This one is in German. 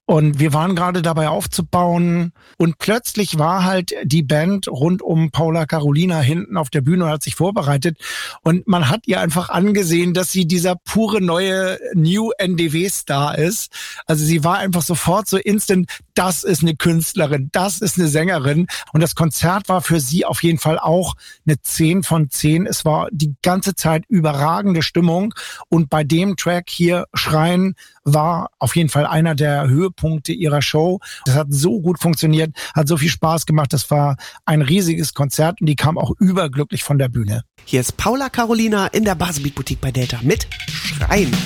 Und wir waren gerade dabei aufzubauen und plötzlich war halt die Band rund um Paula Carolina hinten auf der Bühne und hat sich vorbereitet und man hat ihr einfach angesehen, dass sie dieser pure neue New NDW-Star ist. Also sie war einfach sofort so instant, das ist eine Künstlerin, das ist eine Sängerin und das Konzert war für sie auf jeden Fall auch eine 10 von 10. Es war die ganze Zeit überragende Stimmung und bei dem Track hier Schreien war auf jeden Fall einer der Höhepunkte ihrer Show. Das hat so gut funktioniert, hat so viel Spaß gemacht. Das war ein riesiges Konzert und die kam auch überglücklich von der Bühne. Hier ist Paula Carolina in der Baselbeat Boutique bei Delta mit Schreien.